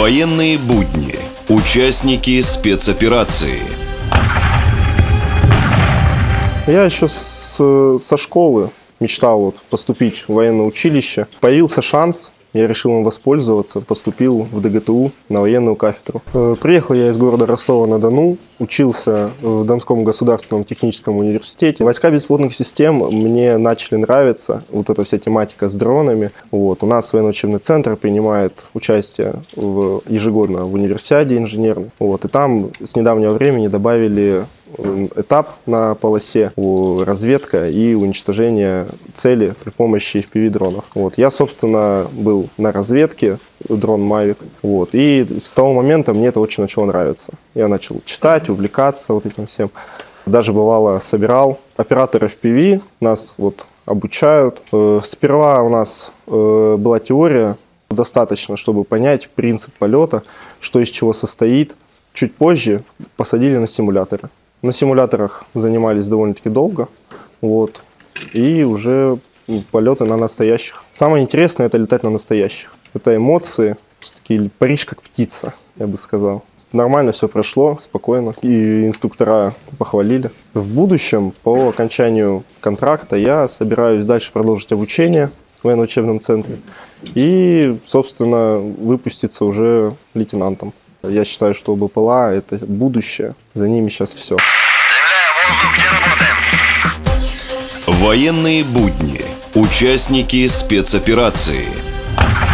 Военные будни. Участники спецоперации. Я еще со школы мечтал поступить в военное училище. Появился шанс, я решил им воспользоваться, поступил в ДГТУ на военную кафедру. Приехал я из города Ростова-на-Дону, учился в Донском государственном техническом университете. Войска беспилотных систем мне начали нравиться, вот эта вся тематика с дронами. У нас военно-учебный центр принимает участие ежегодно в универсиаде инженерной. И там с недавнего времени добавили этап на полосе разведка и уничтожение цели при помощи FPV-дронов. Я, собственно, был на разведке, дрон Mavic. И с того момента мне это очень начало нравиться. Я начал читать, увлекаться этим всем. Даже бывало собирал операторов FPV, нас обучают. Сперва у нас была теория, достаточно, чтобы понять принцип полета, что из чего состоит. Чуть позже посадили на симуляторы. На симуляторах занимались довольно-таки долго, и уже полеты на настоящих. Самое интересное – это летать на настоящих. Это эмоции, все-таки Париж как птица, я бы сказал. Нормально все прошло, спокойно, и инструктора похвалили. В будущем, по окончанию контракта, я собираюсь дальше продолжить обучение в военно-учебном центре и, собственно, выпуститься уже лейтенантом. Я считаю, что БПЛА – это будущее, за ними сейчас все. Военные будни. Участники спецоперации.